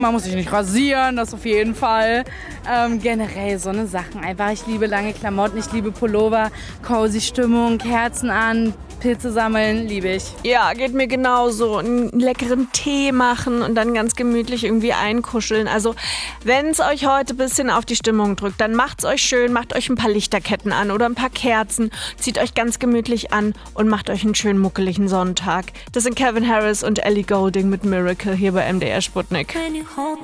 Man muss sich nicht rasieren, das auf jeden Fall. Generell so eine Sachen einfach. Ich liebe lange Klamotten, ich liebe Pullover, cozy Stimmung, Kerzen an, Pilze sammeln, liebe ich. Ja, geht mir genauso. Einen leckeren Tee machen und dann ganz gemütlich irgendwie einkuscheln. Also, wenn es euch heute ein bisschen auf die Stimmung drückt, dann macht's euch schön, macht euch ein paar Lichterketten an oder ein paar Kerzen, zieht euch ganz gemütlich an und macht euch einen schönen muckeligen Sonntag. Das sind Calvin Harris und Ellie Goulding mit Miracle hier bei MDR Sputnik.